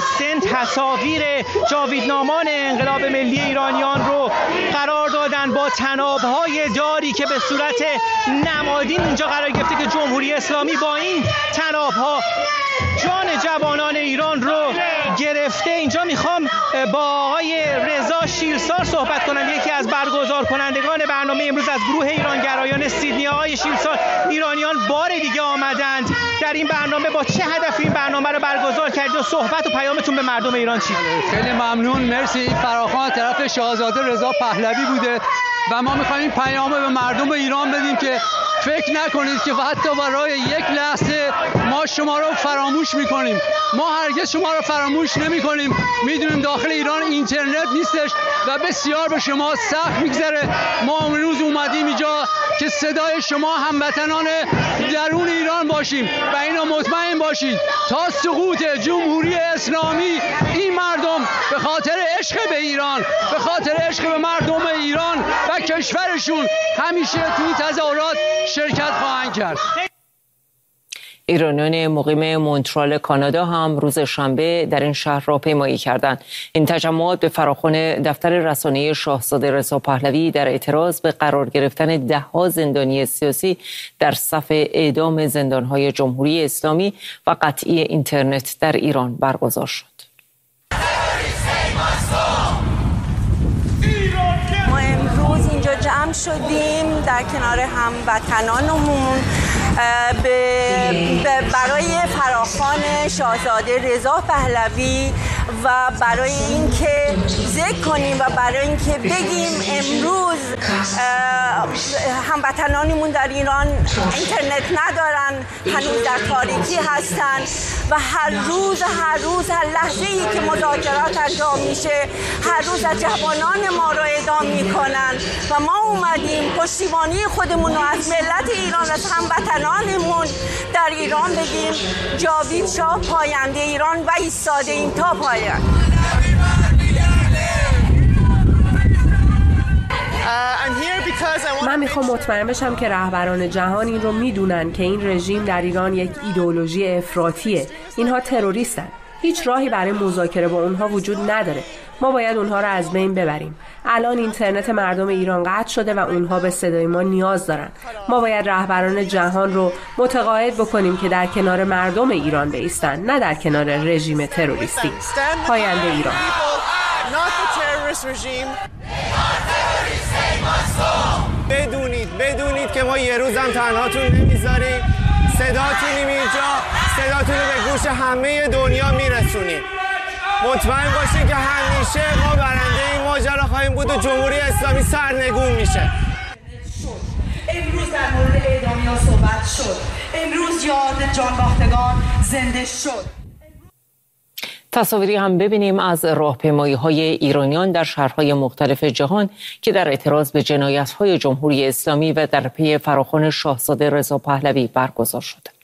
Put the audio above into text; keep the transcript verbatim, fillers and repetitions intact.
سن تصاویر جاویدنامان انقلاب ملی ایرانیان رو قرار دادن با طناب‌های داری که به صورت نمادین اینجا قرار گرفته که جمهوری اسلامی با این طناب‌ها جان جوانان ایران رو گرفته. اینجا میخوام با آقای رضا شیرسار صحبت کنم، یکی از برگزار کنندگان برنامه امروز از گروه ایرانگرایان سیدنی. آقای شیرسار، ایرانیان بار دیگه آمدند در این برنامه، با چه هدفی این برنامه رو برگزار کردید و صحبت و پیامتون به مردم ایران چی؟ خیلی ممنون، مرسی. فراخوان طرف شاهزاده رضا پهلوی بوده و ما میخوایم این پیام به مردم ایران بدیم که فکر نکنید که حتی برای یک لحظه ما شما رو فراموش میکنیم. ما هرگز شما رو فراموش نمیکنیم. میدونیم داخل ایران اینترنت نیستش و بسیار به شما سخت میگذره. ما امروز اومدیم اینجا که صدای شما هموطنان درون ایران باشیم و اینا مطمئن باشید تا سقوط جمهوری اسلامی این مردم به خاطر عشق به ایران، به خاطر عشق به مردم ایران و کشورشون همیشه توی تظاهرات شرکت خواهند کرد. ایرانیان مقیم مونترال کانادا هم روز شنبه در این شهر راهپیمایی کردند. این تجمعات به فراخوان دفتر رسانه‌ای شاهزاده رضا پهلوی در اعتراض به قرار گرفتن ده‌ها زندانی سیاسی در صف اعدام زندان‌های جمهوری اسلامی و قطعی اینترنت در ایران برگزار شد. ما امروز اینجا جمع شدیم در کنار هموطنانمون برای فراخوان شاهزاده رضا پهلوی و برای اینکه ذکر کنیم و برای اینکه بگیم امروز هموطنانمون در ایران اینترنت ندارن، هنوز در تاریکی هستن و هر روز هر روز هر لحظه ای که مذاکرات انجام میشه هر روز از جوانان ما رو اعدام میکنن و ما اومدیم پشتیبانی خودمون رو از ملت ایران، از هموطنانمون در ایران بگیم جاوید شاه پاینده ایران و ایستاده ایم تا پایان. من میخوام مطمئن بشم که رهبران جهان این رو میدونن که این رژیم در ایران یک ایدئولوژی افراطیه. اینها تروریستن. هیچ راهی برای مذاکره با اونها وجود نداره. ما باید اونها رو از بین ببریم. الان اینترنت مردم ایران قطع شده و اونها به صدای ما نیاز دارن. ما باید رهبران جهان رو متقاعد بکنیم که در کنار مردم ایران بایستن، نه در کنار رژیم تروریستی. پاینده ایران. بدونید بدونید که ما یه روزم تنهاتون نمیذاریم. صداتون اینجا، صداتون رو به گوش همه دنیا میرسونیم. مطمئن باشین که همیشه ما برنده این ماجرا خواهیم بود و جمهوری اسلامی سرنگون میشه. امروز در مورد اعدامیا صحبت شد. امروز یاد جانباختگان زنده شد. تصاویری هم ببینیم از راهپیمایی‌های ایرانیان در شهرهای مختلف جهان که در اعتراض به جنایت‌های جمهوری اسلامی و در پی فراخوان شاهزاده رضا پهلوی برگزار شده.